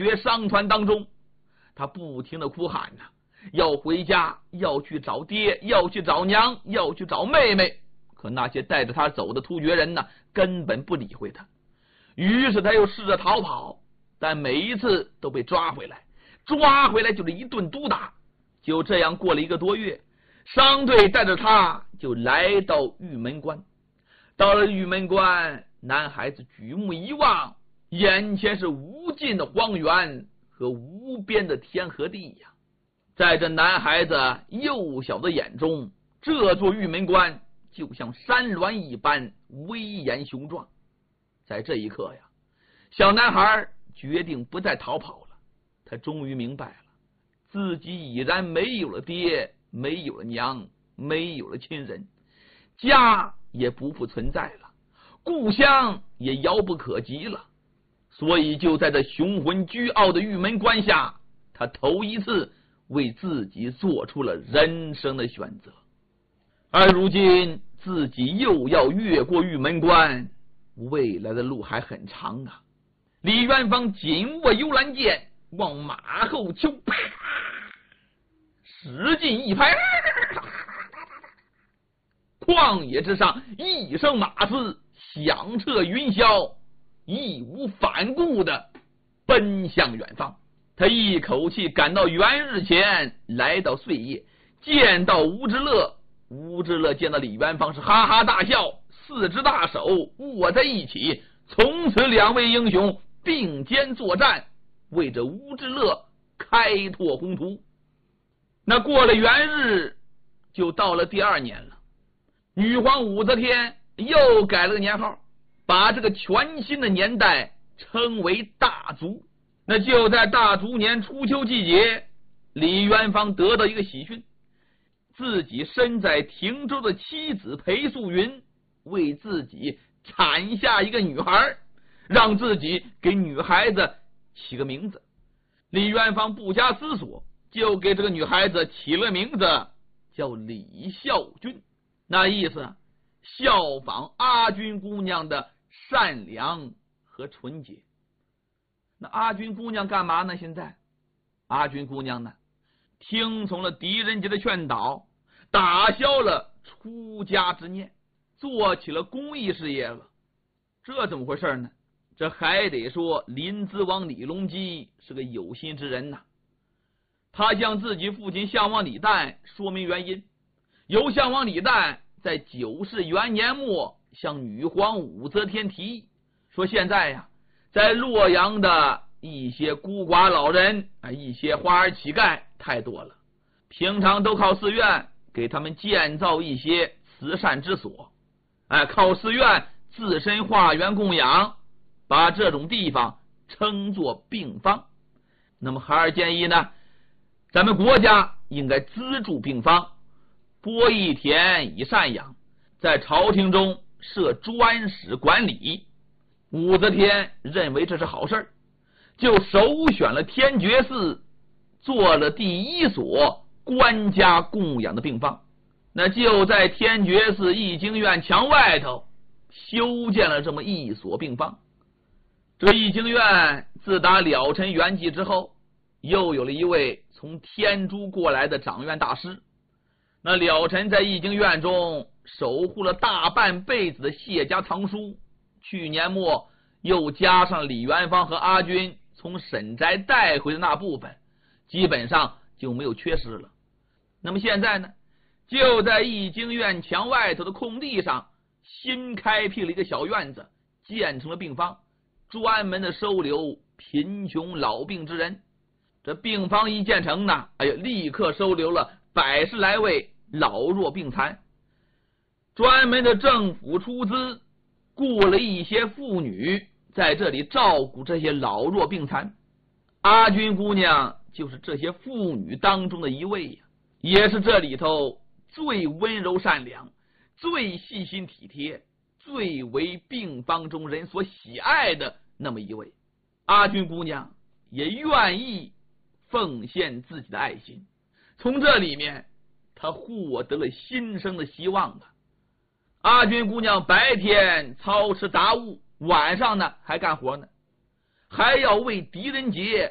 决商团当中，他不停的哭喊呐，要回家，要去找爹，要去找娘，要去找妹妹。可那些带着他走的突厥人呢，根本不理会他。于是他又试着逃跑，但每一次都被抓回来，抓回来就是一顿毒打。就这样过了1个多月，商队带着他就来到玉门关。到了玉门关，男孩子举目一望，眼前是无尽的荒原和无边的天和地呀。在这男孩子幼小的眼中，这座玉门关就像山峦一般威严雄壮。在这一刻呀，小男孩决定不再逃跑了。他终于明白了，自己已然没有了爹，没有了娘，没有了亲人，家也不复存在了，故乡也遥不可及了。所以就在这雄浑倨傲的玉门关下，他头一次为自己做出了人生的选择。而如今自己又要越过玉门关，未来的路还很长啊。李元芳紧握幽兰剑，往马后丘啪使劲一拍，旷野之上一声马嘶响彻云霄，义无反顾的奔向远方。他一口气赶到元日前，来到碎叶，见到吴之乐。吴之乐见到李元芳是哈哈大笑，四只大手握在一起，从此两位英雄并肩作战，为着吴之乐开拓宏图。那过了元日，就到了第2年了。女皇武则天又改了个年号，把这个全新的年代称为大卒。那就在大卒年初秋季节，李元芳得到一个喜讯，自己身在亭州的妻子裴素云为自己产下一个女孩，让自己给女孩子起个名字。李元芳不加思索，就给这个女孩子起了名字叫李孝君，那意思效仿阿君姑娘的善良和纯洁。那阿君姑娘干嘛呢？现在阿君姑娘呢，听从了狄仁杰的劝导，打消了出家之念，做起了公益事业了。这怎么回事呢？这还得说临淄王李隆基是个有心之人呐。他向自己父亲项王李旦说明原因，由项王李旦在9世元年末向女皇武则天提议，说现在呀，在洛阳的一些孤寡老人，一些花儿乞丐太多了，平常都靠寺院给他们建造一些慈善之所，靠寺院自身化缘供养，把这种地方称作病方。那么孩儿建议呢，咱们国家应该资助病方，拨一田以赡养，在朝廷中设专使管理。武则天认为这是好事，就首选了天觉寺，做了第1所官家供养的病方。那就在天觉寺义经院墙外头修建了这么一所病方。这义经院自打了尘圆寂之后，又有了一位从天竺过来的掌院大师。那了尘在义经院中守护了大半辈子的谢家藏书，去年末又加上李元芳和阿君从沈宅带回的那部分，基本上就没有缺失了。那么现在呢，就在义经院墙外头的空地上新开辟了一个小院子，建成了病房，专门的收留贫穷老病之人。这病房一建成呢，立刻收留了110来位老弱病残，专门的政府出资雇了一些妇女在这里照顾这些老弱病残。阿君姑娘就是这些妇女当中的一位呀，也是这里头最温柔善良、最细心体贴、最为病房中人所喜爱的那么一位。阿君姑娘也愿意奉献自己的爱心，从这里面她获得了新生的希望啊。阿君姑娘白天操持杂物，晚上呢还干活呢，还要为狄仁杰